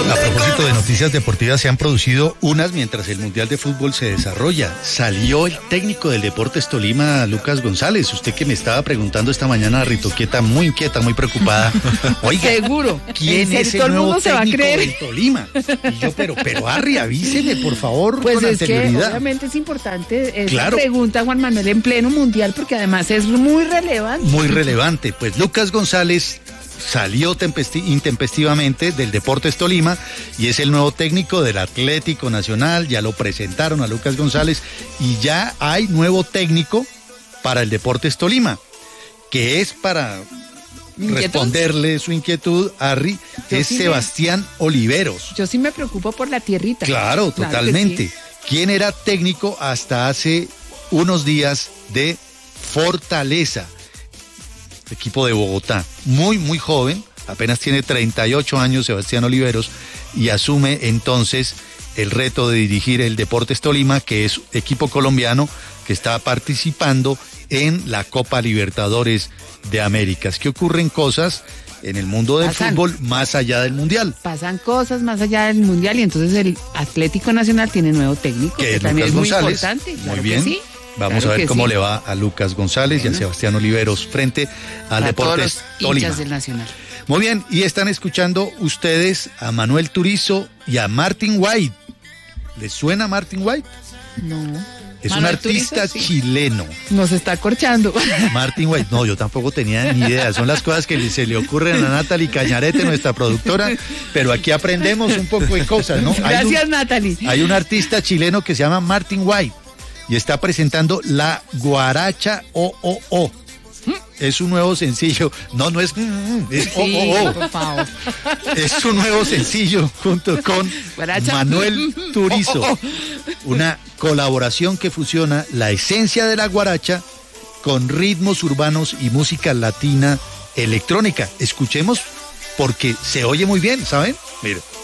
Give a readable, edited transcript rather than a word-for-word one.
A propósito de noticias deportivas, se han producido unas mientras el Mundial de Fútbol se desarrolla. Salió el técnico del Deportes Tolima, Lucas González. Usted que me estaba preguntando esta mañana, Rito Quieta, muy inquieta, muy preocupada. Oiga, seguro. ¿Quién es el nuevo técnico del Tolima? Y yo, pero Harry, avísele, por favor, pues con es anterioridad. que obviamente es importante esa Claro. pregunta, Juan Manuel, en pleno Mundial, porque además es muy relevante. Muy relevante. Pues Lucas González salió intempestivamente del Deportes Tolima y es el nuevo técnico del Atlético Nacional. Ya lo presentaron a Lucas González y ya hay nuevo técnico para el Deportes Tolima, que es para responderle su inquietud, Harry, es Sebastián Oliveros. Yo sí me preocupo por la tierrita. Claro, totalmente. Sí. ¿Quién era técnico hasta hace unos días de Fortaleza? Equipo de Bogotá, muy joven, apenas tiene 38 años Sebastián Oliveros, y asume entonces el reto de dirigir el Deportes Tolima, que es equipo colombiano que está participando en la Copa Libertadores de Américas. ¿Qué ocurren cosas en el mundo del fútbol más allá del Mundial? Pasan cosas más allá del Mundial y entonces el Atlético Nacional tiene nuevo técnico, que también es muy importante. Muy bien. Sí. Vamos a ver cómo le va a Lucas González y a Sebastián Oliveros frente al Deportes Tolima. Del Nacional. Muy bien, y están escuchando ustedes a Manuel Turizo y a Martin White. ¿Les suena Martin White? No. Es un artista chileno. Nos está acorchando. Martin White, no, yo tampoco tenía ni idea. Son las cosas que se le ocurren a Natalie Cañarete, nuestra productora, pero aquí aprendemos un poco de cosas, ¿no? Gracias, Natalie. Hay un artista chileno que se llama Martin White y está presentando La Guaracha O. Es un nuevo sencillo. No es O. Por favor. Es un nuevo sencillo junto con Guaracha. Manuel Turizo. Una colaboración que fusiona la esencia de la guaracha con ritmos urbanos y música latina electrónica. Escuchemos porque se oye muy bien, ¿saben? Mire.